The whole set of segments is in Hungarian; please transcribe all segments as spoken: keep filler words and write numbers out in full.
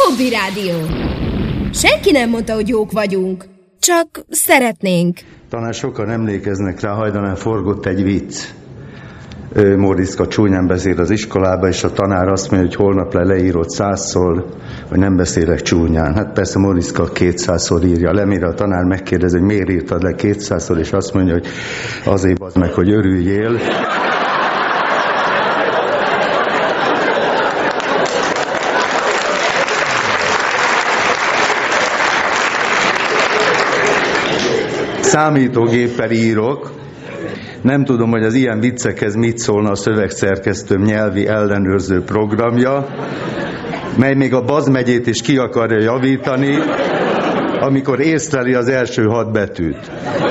Csobbi Rádió. Senki nem mondta, hogy jók vagyunk. Csak szeretnénk. Talán sokan emlékeznek rá, hajdanán forgott egy vicc. Móriczka csúnyán beszél az iskolába, és a tanár azt mondja, hogy holnap le leírod százszor, hogy nem beszélek csúnyán. Hát persze Móriczka kétszázszor írja le, mire a tanár megkérdezi, hogy miért írtad le kétszázszor, és azt mondja, hogy azért az meg, hogy örüljél. Számítógéppel írok. Nem tudom, hogy az ilyen viccekhez mit szólna a szövegszerkesztőm nyelvi ellenőrző programja, mely még a Baz megyét is ki akarja javítani, amikor észleli az első hat betűt.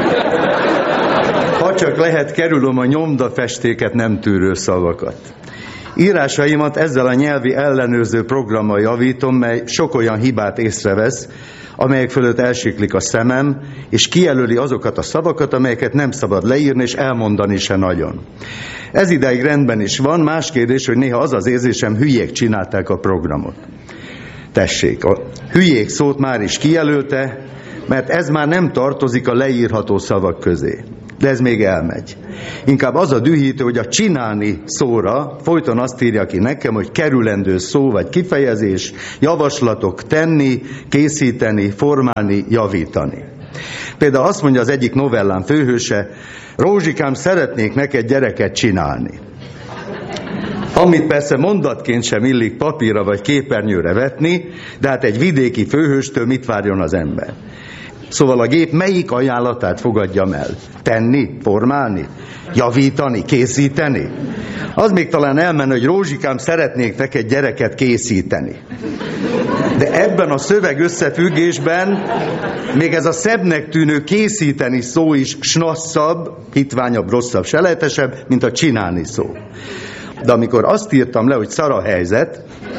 Ha csak lehet, kerülöm a nyomdafestéket nem tűrő szavakat. Írásaimat ezzel a nyelvi ellenőrző programmal javítom, mely sok olyan hibát észrevesz, amelyek fölött elsiklik a szemem, és kijelöli azokat a szavakat, amelyeket nem szabad leírni, és elmondani se nagyon. Ez idáig rendben is van, más kérdés, hogy néha az az érzésem, hülyék csinálták a programot. Tessék, a hülyék szót már is kijelölte, mert ez már nem tartozik a leírható szavak közé. De ez még elmegy. Inkább az a dühítő, hogy a csinálni szóra folyton azt írja ki nekem, hogy kerülendő szó vagy kifejezés, javaslatok tenni, készíteni, formálni, javítani. Például azt mondja az egyik novellám főhőse, Rózsikám, szeretnék neked gyereket csinálni. Amit persze mondatként sem illik papírra vagy képernyőre vetni, de hát egy vidéki főhőstől mit várjon az ember? Szóval a gép melyik ajánlatát fogadjam el? Tenni, formálni, javítani, készíteni? Az még talán elmenne, hogy Rózsikám, szeretnék neked gyereket készíteni. De ebben a szöveg összefüggésben még ez a szebbnek tűnő készíteni szó is snasszabb, hitványabb, rosszabb, selejtesebb, mint a csinálni szó. De amikor azt írtam le, hogy szar a helyzet,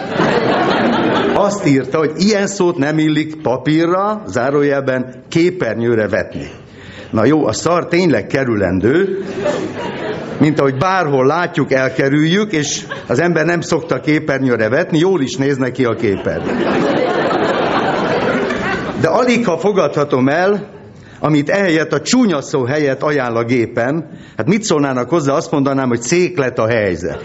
azt írta, hogy ilyen szót nem illik papírra, zárójelben képernyőre vetni. Na jó, a szar tényleg kerülendő, mint ahogy bárhol látjuk, elkerüljük, és az ember nem szokta képernyőre vetni, jól is néz neki a képernyő. De alig ha fogadhatom el, amit ehelyett a csúnya szó helyett ajánl a gépen, hát mit szólnának hozzá, azt mondanám, hogy szék lett a helyzet.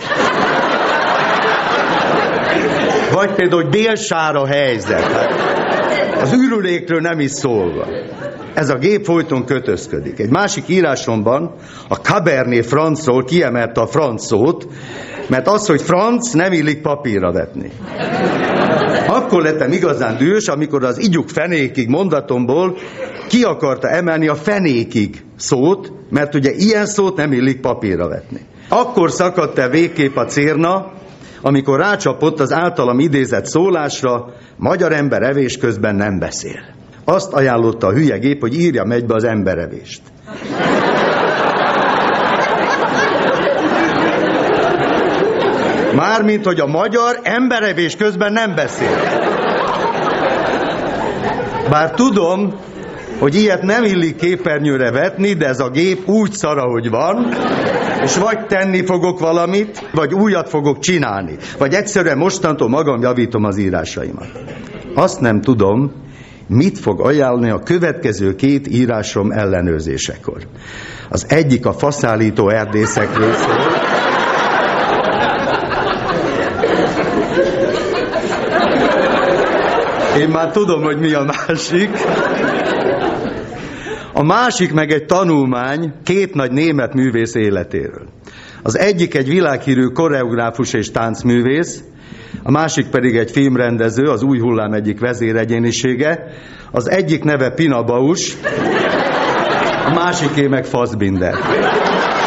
Vagy például, hogy délsár a helyzet. Az ürülékről nem is szólva. Ez a gép folyton kötözködik. Egy másik írásomban a Cabernet Francról kiemelte a franc szót, mert az, hogy franc, nem illik papírra vetni. Akkor lettem igazán dühös, amikor az igyuk fenékig mondatomból ki akarta emelni a fenékig szót, mert ugye ilyen szót nem illik papírra vetni. Akkor szakadt el végképp a cérna, amikor rácsapott az általam idézett szólásra, magyar ember evés közben nem beszél. Azt ajánlotta a hülye gép, hogy írjam egybe az emberevést. Mármint, hogy a magyar emberevés közben nem beszél. Bár tudom, hogy ilyet nem illik képernyőre vetni, de ez a gép úgy szar, ahogy van, és vagy tenni fogok valamit, vagy újat fogok csinálni, vagy egyszerűen mostantól magam javítom az írásaimat. Azt nem tudom, mit fog ajánlani a következő két írásom ellenőrzésekor. Az egyik a faszállító erdészekről szól. Én már tudom, hogy mi a másik. A másik meg egy tanulmány két nagy német művész életéről. Az egyik egy világhírű koreográfus és táncművész, a másik pedig egy filmrendező, az új hullám egyik vezéregyénisége. Az egyik neve Pina Bausch, a másiké meg Fassbinder.